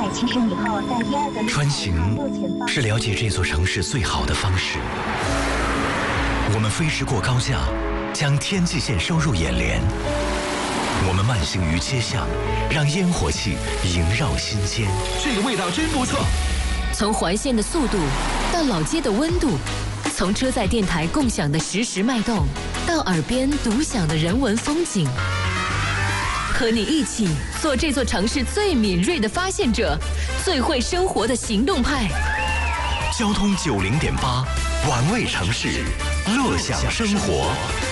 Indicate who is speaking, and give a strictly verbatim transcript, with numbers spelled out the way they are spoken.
Speaker 1: 骑乘以后在第二个
Speaker 2: 穿行是了解这座城市最好的方式。我们飞驰过高架，将天际线收入眼帘。我们慢行于街巷，让烟火气萦绕心间。
Speaker 3: 这个味道真不错。
Speaker 4: 从环线的速度到老街的温度，从车载电台共享的实时脉动，到耳边独享的人文风景。和你一起做这座城市最敏锐的发现者，最会生活的行动派。
Speaker 2: 交通九零点八，玩味城市，乐享生活。